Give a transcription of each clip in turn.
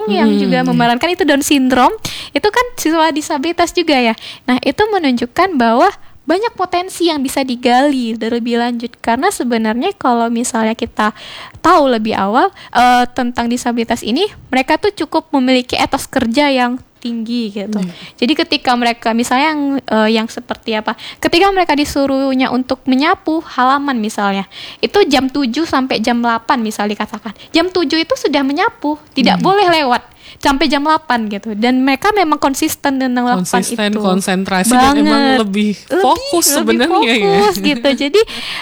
yang juga memerankan itu Down syndrome, itu kan siswa disabilitas juga ya. Nah, itu menunjukkan bahwa banyak potensi yang bisa digali lebih lanjut, karena sebenarnya kalau misalnya kita tahu lebih awal tentang disabilitas ini, mereka tuh cukup memiliki etos kerja yang tinggi gitu. Jadi ketika mereka misalnya yang seperti apa, ketika mereka disuruhnya untuk menyapu halaman misalnya, itu jam 7 sampai jam 8 misalnya dikatakan. Jam 7 itu sudah menyapu, tidak boleh lewat sampai jam 8 gitu. Dan mereka memang konsisten dan melakukan itu. Konsentrasi banget. Dan emang lebih fokus sebenarnya fokus, ya. Gitu. Jadi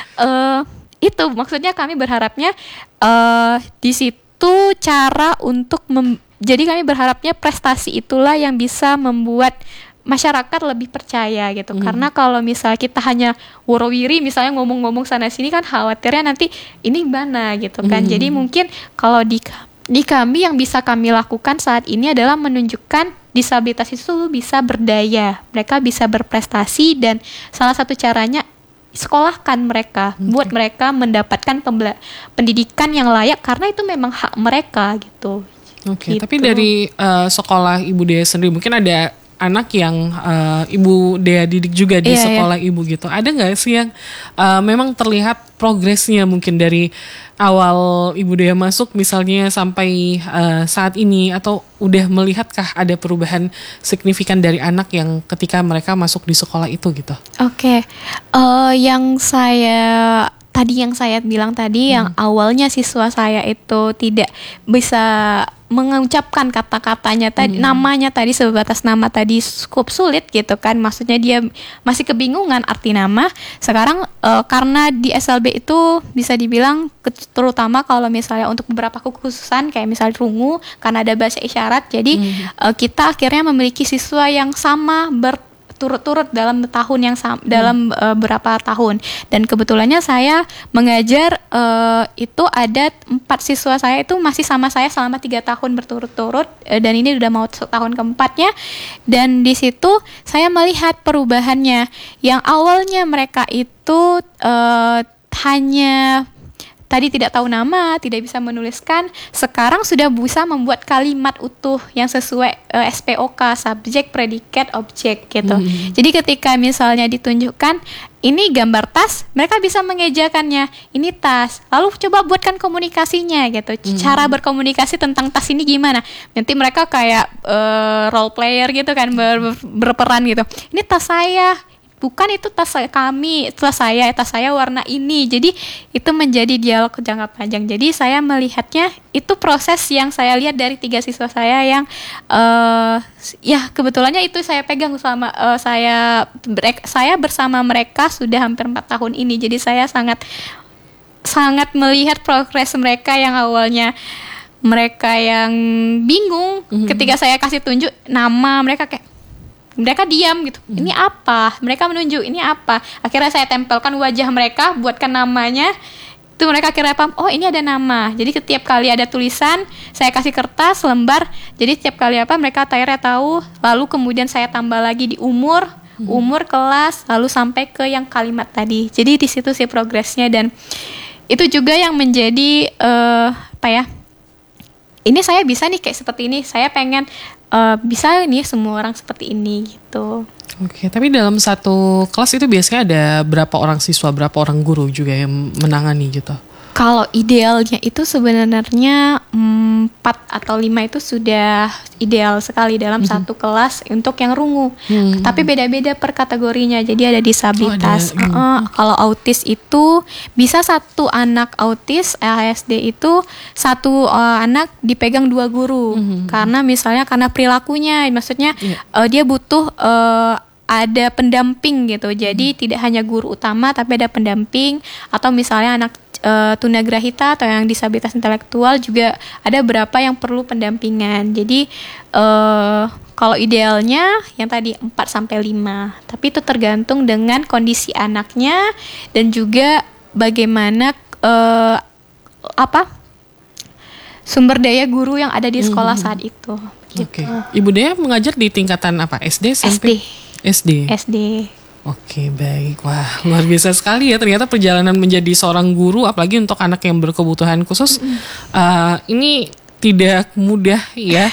itu maksudnya kami berharapnya di situ cara untuk jadi kami berharapnya prestasi itulah yang bisa membuat masyarakat lebih percaya gitu. Karena kalau misalnya kita hanya woro-wiri misalnya ngomong-ngomong sana sini, kan khawatirnya nanti ini gimana gitu kan. Jadi mungkin kalau di kami yang bisa kami lakukan saat ini adalah menunjukkan disabilitas itu bisa berdaya, mereka bisa berprestasi, dan salah satu caranya sekolahkan mereka, buat mereka mendapatkan pendidikan yang layak, karena itu memang hak mereka gitu. Oke, tapi dari sekolah Ibu Dea sendiri, mungkin ada anak yang Ibu Dea didik juga di sekolah Ibu gitu. Ada nggak sih yang memang terlihat progresnya mungkin dari awal Ibu Dea masuk misalnya sampai saat ini, atau udah melihatkah ada perubahan signifikan dari anak yang ketika mereka masuk di sekolah itu gitu? Oke, yang saya bilang tadi, yang awalnya siswa saya itu tidak bisa mengucapkan kata-katanya tadi, namanya tadi sebatas nama tadi cukup sulit gitu kan, maksudnya dia masih kebingungan arti nama. Sekarang karena di SLB itu bisa dibilang terutama kalau misalnya untuk beberapa kekhususan kayak misalnya rungu, karena ada bahasa isyarat, jadi kita akhirnya memiliki siswa yang sama turut-turut dalam tahun yang dalam berapa tahun. Dan kebetulannya saya mengajar itu ada 4 siswa saya itu masih sama saya selama 3 tahun berturut-turut, dan ini udah mau tahun keempatnya. Dan di situ saya melihat perubahannya, yang awalnya mereka itu hanya tadi tidak tahu nama, tidak bisa menuliskan, sekarang sudah bisa membuat kalimat utuh yang sesuai SPOK, subjek, predikat, objek gitu. Jadi ketika misalnya ditunjukkan ini gambar tas, mereka bisa mengejakannya, ini tas. Lalu coba buatkan komunikasinya gitu. Cara berkomunikasi tentang tas ini gimana? Nanti mereka kayak role player gitu kan, berperan gitu. Ini tas saya. Bukan, itu tas kami, tas saya warna ini. Jadi itu menjadi dialog jangka panjang. Jadi saya melihatnya itu proses yang saya lihat dari 3 siswa saya yang ya kebetulannya itu saya pegang selama saya bersama mereka sudah hampir 4 tahun ini. Jadi saya sangat melihat progres mereka yang awalnya mereka yang bingung ketika saya kasih tunjuk nama, mereka diam gitu. Ini apa? Mereka menunjuk, ini apa? Akhirnya saya tempelkan wajah mereka, buatkan namanya. Itu mereka akhirnya paham, oh ini ada nama. Jadi setiap kali ada tulisan, saya kasih kertas, lembar. Jadi setiap kali mereka akhirnya tahu. Lalu kemudian saya tambah lagi di umur, kelas, lalu sampai ke yang kalimat tadi. Jadi di situ sih progresnya, dan itu juga yang menjadi ini saya bisa nih kayak seperti ini. Saya pengen bisa nih semua orang seperti ini gitu. Oke, tapi dalam satu kelas itu biasanya ada berapa orang siswa, berapa orang guru juga yang menangani gitu? Kalau idealnya itu sebenarnya 4 atau 5 itu sudah ideal sekali dalam satu kelas untuk yang rungu. Tapi beda-beda per kategorinya. Jadi ada disabilitas. Kalau autis itu bisa 1 anak autis ASD itu 1 anak dipegang 2 guru. Karena misalnya karena perilakunya, maksudnya dia butuh ada pendamping gitu. Jadi tidak hanya guru utama tapi ada pendamping, atau misalnya anak tunagrahita atau yang disabilitas intelektual juga ada berapa yang perlu pendampingan. Jadi kalau idealnya yang tadi 4 sampai 5. Tapi itu tergantung dengan kondisi anaknya dan juga bagaimana sumber daya guru yang ada di sekolah saat itu. Gitu. Oke. Ibu Dea mengajar di tingkatan apa? SD, SMP? SD. Oke, baik. Wah, luar biasa sekali ya ternyata perjalanan menjadi seorang guru, apalagi untuk anak yang berkebutuhan khusus. Ini tidak mudah ya,